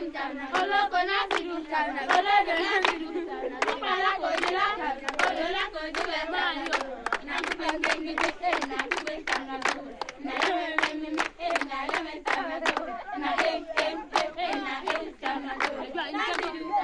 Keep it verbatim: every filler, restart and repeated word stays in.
tana, oloko na fidu tana, olodo na fidu tana, opala ko jila tana, olola ko jile manyo, na kubenge ngite na kubengana.